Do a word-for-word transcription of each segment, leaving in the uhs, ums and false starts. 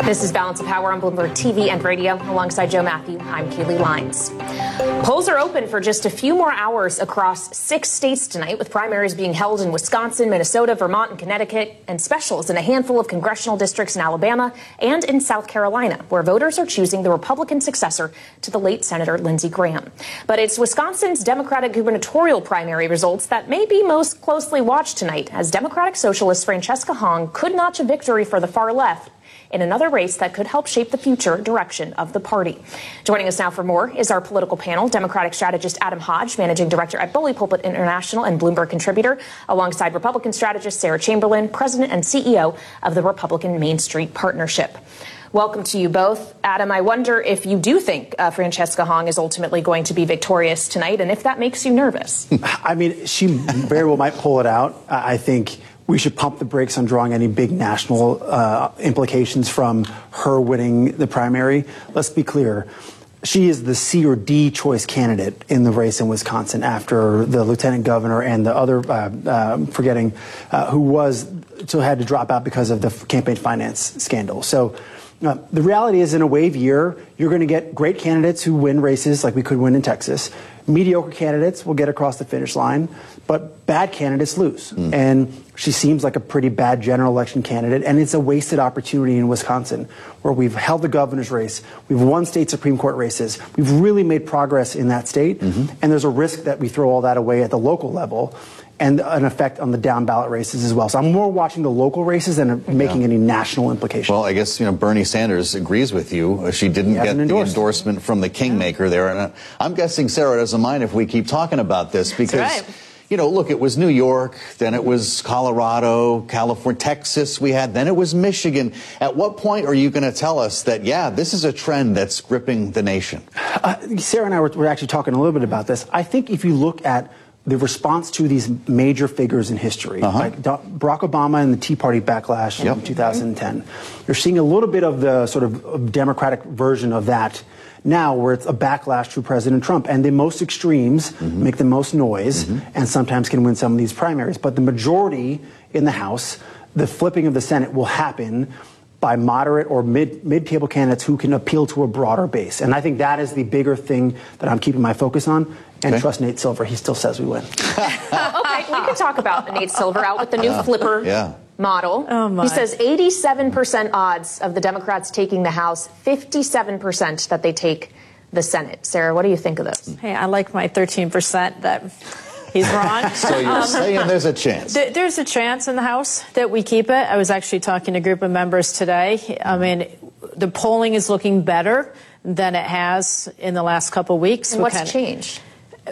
This is Balance of Power on Bloomberg T V and radio. Alongside Joe Matthew, I'm Kaylee Lyons. Polls are open for just a few more hours across six states tonight, with primaries being held in Wisconsin, Minnesota, Vermont, and Connecticut, and specials in a handful of congressional districts in Alabama and in South Carolina, where voters are choosing the Republican successor to the late Senator Lindsey Graham. But it's Wisconsin's Democratic gubernatorial primary results that may be most closely watched tonight, as Democratic Socialist Francesca Hong could notch a victory for the far left in another race that could help shape the future direction of the party. Joining us now for more is our political panel, Democratic strategist Adam Hodge, managing director at Bully Pulpit International and Bloomberg contributor, alongside Republican strategist Sarah Chamberlain, president and C E O of the Republican Main Street Partnership. Welcome to you both. Adam, I wonder if you do think uh, Francesca Hong is ultimately going to be victorious tonight, and if that makes you nervous. I mean, she very well might pull it out. I think we should pump the brakes on drawing any big national uh, implications from her winning the primary. Let's be clear. She is the C or D choice candidate in the race in Wisconsin after the lieutenant governor and the other, uh, uh, forgetting, uh, who was, so had to drop out because of the campaign finance scandal. So uh, the reality is, in a wave year, you're going to get great candidates who win races like we could win in Texas. Mediocre candidates will get across the finish line, but bad candidates lose. Mm. And she seems like a pretty bad general election candidate, and it's a wasted opportunity in Wisconsin, where we've held the governor's race, we've won state Supreme Court races, we've really made progress in that state, mm-hmm. and there's a risk that we throw all that away at the local level, and an effect on the down ballot races as well. So I'm more watching the local races than making yeah. any national implications. Well, I guess, you know, Bernie Sanders agrees with you. She didn't get the endorsement from the kingmaker yeah. there. And I'm guessing Sarah doesn't mind if we keep talking about this, because, right. you know, look, it was New York, then it was Colorado, California, Texas we had, then it was Michigan. At what point are you going to tell us that, yeah, this is a trend that's gripping the nation? Uh, Sarah and I were, were actually talking a little bit about this. I think if you look at the response to these major figures in history, uh-huh. like Barack Obama and the Tea Party backlash yep. in two thousand ten, you're seeing a little bit of the sort of Democratic version of that now, where it's a backlash to President Trump. And the most extremes mm-hmm. make the most noise mm-hmm. and sometimes can win some of these primaries. But the majority in the House, the flipping of the Senate will happen by moderate or mid, mid-table candidates who can appeal to a broader base. And I think that is the bigger thing that I'm keeping my focus on. And okay. trust Nate Silver. He still says we win. Okay, we can talk about Nate Silver out with the new uh, flipper yeah. model. Oh my. He says eighty-seven percent odds of the Democrats taking the House, fifty-seven percent that they take the Senate. Sarah, what do you think of this? Hey, I like my thirteen percent that he's wrong. So you're um, saying there's a chance? Th- there's a chance in the House that we keep it. I was actually talking to a group of members today. I mean, the polling is looking better than it has in the last couple of weeks. And what's kind of changed?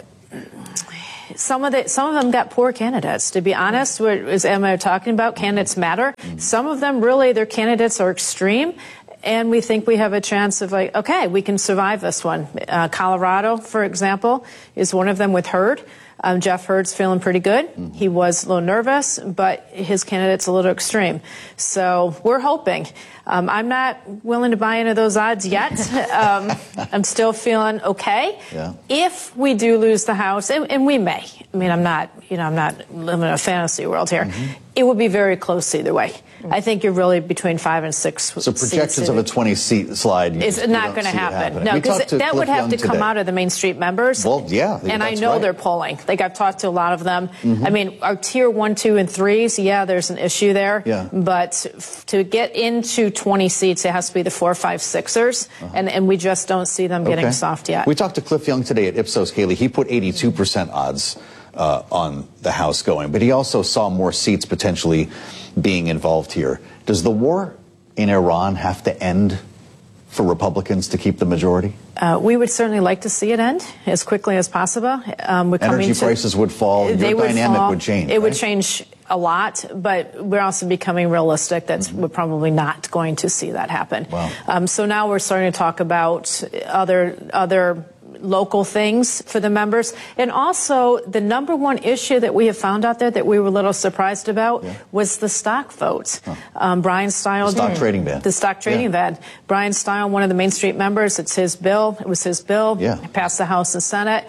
Some of the, some of them got poor candidates. To be honest, what is Emma talking about? Candidates matter. Some of them, really, their candidates are extreme. And we think we have a chance of, like, okay, we can survive this one. Uh, Colorado, for example, is one of them with Hurd. Um, Jeff Hurd's feeling pretty good. Mm-hmm. He was a little nervous, but his candidate's a little extreme. So we're hoping. Um, I'm not willing to buy into those odds yet. um, I'm still feeling okay. Yeah. If we do lose the House, and, and we may. I mean, I'm not, you know, I'm not living in a fantasy world here. Mm-hmm. It would be very close either way. I think you're really between five and six. So projections of a twenty-seat slide. It's just, not going to happen. No, because that would have to come today. out of the Main Street members. Well, yeah. And I know right. they're polling. Like, I've talked to a lot of them. Mm-hmm. I mean, our tier one, two, and threes, yeah, there's an issue there. Yeah. But f- to get into twenty seats, it has to be the four, five, sixers. Uh-huh. And, and we just don't see them getting okay. soft yet. We talked to Cliff Young today at Ipsos, Kaylee. He put eighty-two percent odds uh, on the House going. But he also saw more seats potentially being involved here. Does the war in Iran have to end for Republicans to keep the majority? Uh, we would certainly like to see it end as quickly as possible. Um, we're Energy to, prices would fall. They Your would dynamic fall. would change. It right? would change a lot, but we're also becoming realistic that mm-hmm. we're probably not going to see that happen. Wow. Um, so now we're starting to talk about other other. local things for the members. And also, the number one issue that we have found out there that we were a little surprised about yeah. was the stock vote. Huh. Um, Brian Stile. The stock trading ban. The stock trading yeah. ban. Brian Stile, one of the Main Street members, it's his bill. It was his bill. Yeah. It passed the House and Senate.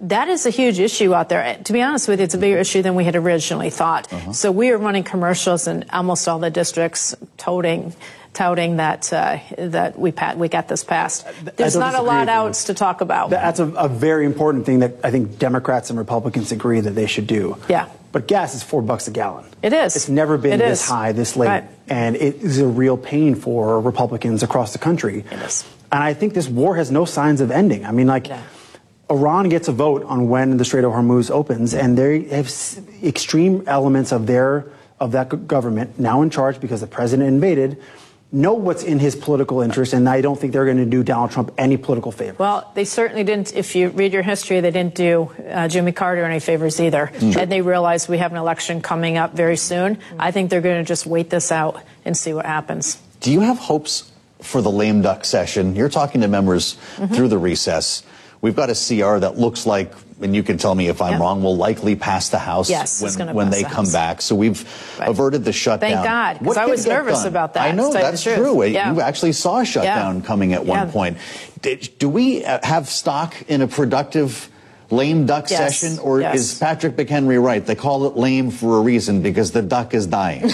that is a huge issue out there. To be honest with you, it's a bigger issue than we had originally thought. Uh-huh. So we are running commercials in almost all the districts touting touting that uh, that we pa- we got this passed. There's not a lot else to talk about. That's a, a very important thing that I think Democrats and Republicans agree that they should do. Yeah. But gas is four bucks a gallon. It is. It's never been it this is. high, this late. Right. And it is a real pain for Republicans across the country. It is. And I think this war has no signs of ending. I mean, like, yeah. Iran gets a vote on when the Strait of Hormuz opens, and they have extreme elements of their of that government now in charge because the president invaded, know what's in his political interest, and I don't think they're going to do Donald Trump any political favors. Well, they certainly didn't. If you read your history, they didn't do uh, Jimmy Carter any favors either. Mm-hmm. And they realize we have an election coming up very soon. I think they're going to just wait this out and see what happens. Do you have hopes for the lame duck session? You're talking to members mm-hmm. through the recess. We've got a C R that looks like, and you can tell me if I'm yep. wrong, will likely pass the House yes, when, when they the come House. back. So we've right. averted the shutdown. Thank God, because I was nervous done? about that. I know, that's true. Yeah. You actually saw a shutdown yeah. coming at one yeah. point. Did, do we have stock in a productive lame duck yes. session, or yes. is Patrick McHenry right? They call it lame for a reason, because the duck is dying.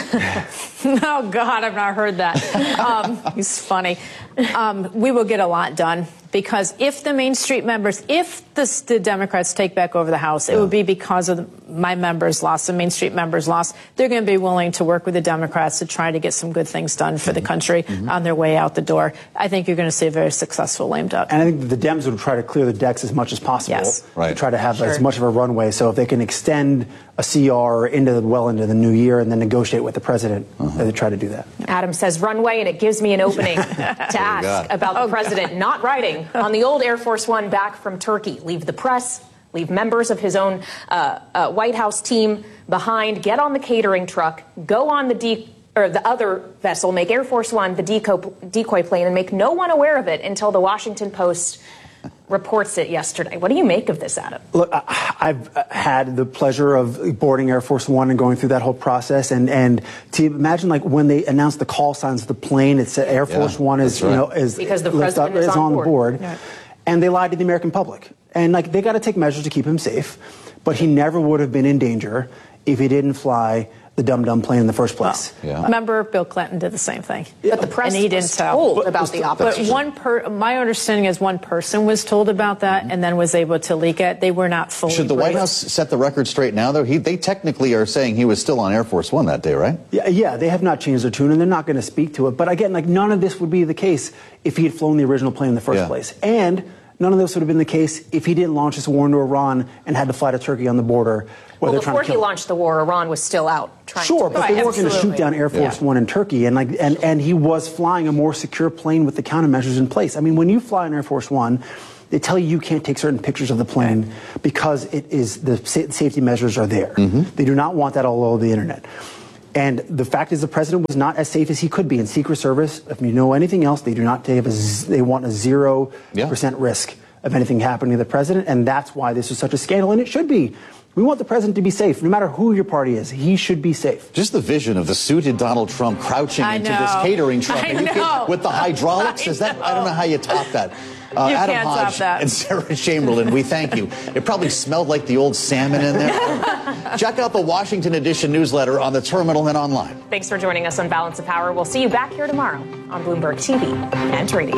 Oh, God, I've not heard that. Um, he's funny. Um, we will get a lot done, because if the Main Street members, if the, the Democrats take back over the House, yeah. it would be because of the, my members' loss, the Main Street members' loss. They're going to be willing to work with the Democrats to try to get some good things done for the country mm-hmm. on their way out the door. I think you're going to see a very successful lame duck. And I think the Dems would try to clear the decks as much as possible. Yes. Right. To try to have sure. as much of a runway. So if they can extend a C R into the, well into the new year and then negotiate with the president, uh-huh. they try to do that. Adam says runway, and it gives me an opening to ask about the oh, president God. not riding on the old Air Force One back from Turkey. Leave the press, leave members of his own uh, uh, White House team behind, get on the catering truck, go on the de- or the other vessel, make Air Force One the decoy, decoy plane, and make no one aware of it until the Washington Post reports it yesterday. What do you make of this, Adam? Look, I've had the pleasure of boarding Air Force One and going through that whole process, and and to imagine, like, when they announced the call signs of the plane, it said Air Force yeah, One is right. you know is because the president up, is, is on on board. the board, yeah. and they lied to the American public, and like they got to take measures to keep him safe, but he never would have been in danger if he didn't fly the dum-dum plane in the first place. Well, yeah. Remember, Bill Clinton did the same thing. Yeah. But the press and he didn't was tell. told but, about the opposition. But one per, my understanding is one person was told about that mm-hmm. and then was able to leak it. They were not fully Should the briefed. White House set the record straight now, though? He, they technically are saying he was still on Air Force One that day, right? Yeah, yeah, they have not changed their tune, and they're not going to speak to it. But again, like, none of this would be the case if he had flown the original plane in the first yeah. place. And none of this would have been the case if he didn't launch this war into Iran and had to fly to Turkey on the border. Well, before he launched the war, Iran was still out trying sure, to... Sure, but they weren't going to shoot down Air Force yeah. One in Turkey, and, like, and, and he was flying a more secure plane with the countermeasures in place. I mean, when you fly an Air Force One, they tell you you can't take certain pictures of the plane because it is the sa- safety measures are there. Mm-hmm. They do not want that all over the internet. And the fact is, the president was not as safe as he could be. In Secret Service, if you know anything else, they do not take a, they want a zero yeah. percent risk of anything happening to the president, and that's why this is such a scandal, and it should be. We want the president to be safe, no matter who your party is. He should be safe. Just the vision of the suited Donald Trump crouching I into know. this catering truck I and you know. can, with the hydraulics. I is that? know. I don't know how you top that. Uh, you Adam can't Hodge top that. and Sarah Chamberlain, we thank you. It probably smelled like the old salmon in there. Check out the Washington Edition newsletter on the terminal and online. Thanks for joining us on Balance of Power. We'll see you back here tomorrow on Bloomberg T V and radio.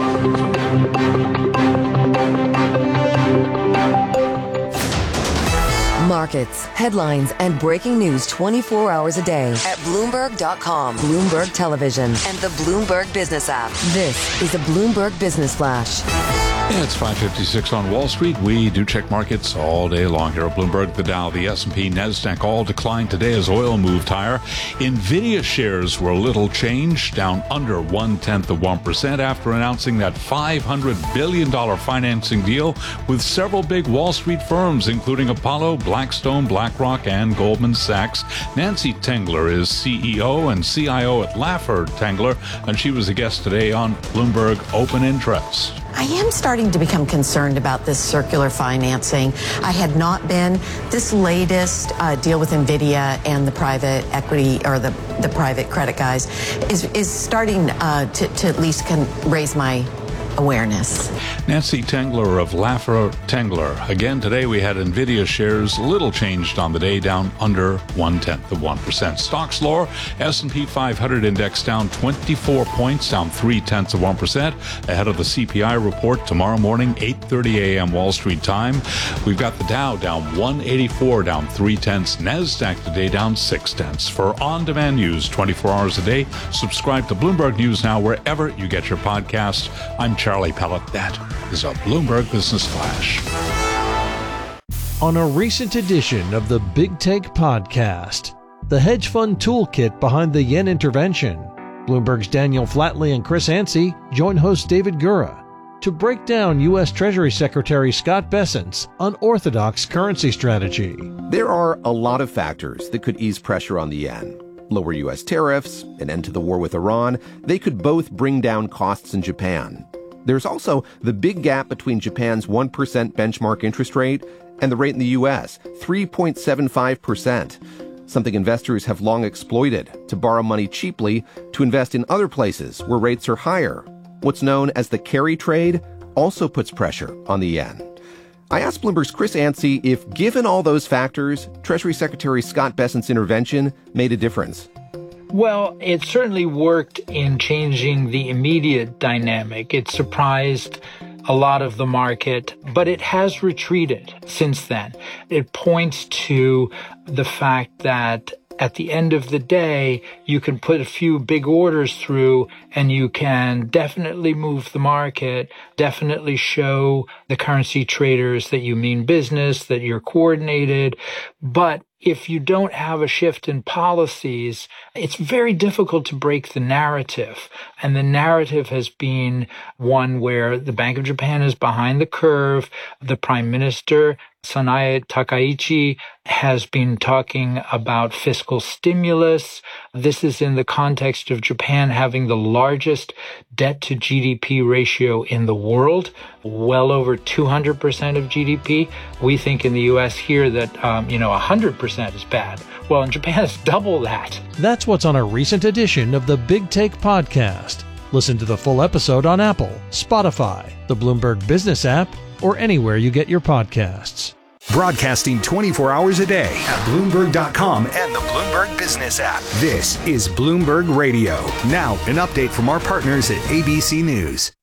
Markets, headlines, and breaking news twenty-four hours a day at Bloomberg dot com, Bloomberg Television, and the Bloomberg Business app. This is a Bloomberg Business Flash. Yeah, it's five fifty-six on Wall Street. We do check markets all day long here at Bloomberg. The Dow, the S and P, NASDAQ all declined today as oil moved higher. NVIDIA shares were a little changed, down under one-tenth of one percent after announcing that five hundred billion dollars financing deal with several big Wall Street firms, including Apollo, Blackstone, BlackRock, and Goldman Sachs. Nancy Tengler is C E O and C I O at Laffer Tengler, and she was a guest today on Bloomberg Open Interest. I am starting to become concerned about this circular financing. I had not been. This latest uh, deal with NVIDIA and the private equity or the, the private credit guys is is starting uh, to, to at least can raise my awareness. Nancy Tengler of Laffer Tengler. Again, today we had NVIDIA shares little changed on the day, down under one-tenth of one percent. Stocks lower. S and P five hundred index down twenty-four points, down three-tenths of one percent. Ahead of the C P I report tomorrow morning, eight thirty a.m. Wall Street time. We've got the Dow down one eighty-four, down three-tenths. NASDAQ today down six-tenths. For on-demand news twenty-four hours a day, subscribe to Bloomberg News Now wherever you get your podcasts. I'm Charlie Pellet. That is a Bloomberg Business Flash. On a recent edition of the Big Take podcast, the hedge fund toolkit behind the yen intervention, Bloomberg's Daniel Flatley and Chris Yancey join host David Gura to break down U S. Treasury Secretary Scott Bessent's unorthodox currency strategy. There are a lot of factors that could ease pressure on the yen. Lower U S tariffs, an end to the war with Iran, they could both bring down costs in Japan. There's also the big gap between Japan's one percent benchmark interest rate and the rate in the U S, three point seven five percent, something investors have long exploited to borrow money cheaply to invest in other places where rates are higher. What's known as the carry trade also puts pressure on the yen. I asked Bloomberg's Chris Yancey if, given all those factors, Treasury Secretary Scott Bessent's intervention made a difference. Well, it certainly worked in changing the immediate dynamic. It surprised a lot of the market, but it has retreated since then. It points to the fact that at the end of the day, you can put a few big orders through and you can definitely move the market, definitely show the currency traders that you mean business, that you're coordinated. But if you don't have a shift in policies, it's very difficult to break the narrative. And the narrative has been one where the Bank of Japan is behind the curve. The Prime Minister, Sanae Takaichi, has been talking about fiscal stimulus. This is in the context of Japan having the largest debt to G D P ratio in the world, well over two hundred percent of G D P. We think in the U S here that, um, you know, one hundred percent is bad. Well, in Japan, it's double that. That's what's on a recent edition of the Big Take podcast. Listen to the full episode on Apple, Spotify, the Bloomberg Business app, or anywhere you get your podcasts. Broadcasting twenty-four hours a day at Bloomberg dot com and the Bloomberg Business app. This is Bloomberg Radio. Now, an update from our partners at A B C News.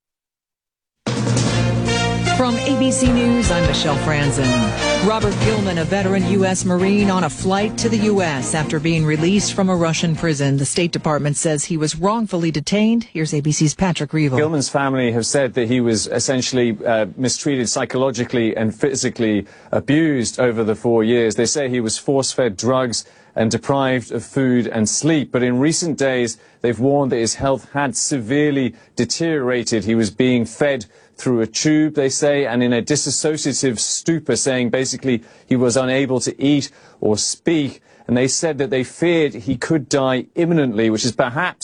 From A B C News, I'm Michelle Franzen. Robert Gilman, a veteran U S. Marine on a flight to the U S after being released from a Russian prison. The State Department says he was wrongfully detained. Here's A B C's Patrick Reevell. Gilman's family have said that he was essentially uh, mistreated psychologically and physically abused over the four years. They say he was force-fed drugs and deprived of food and sleep. But in recent days, they've warned that his health had severely deteriorated. He was being fed through a tube, they say, and in a dissociative stupor, saying basically he was unable to eat or speak. And they said that they feared he could die imminently, which is perhaps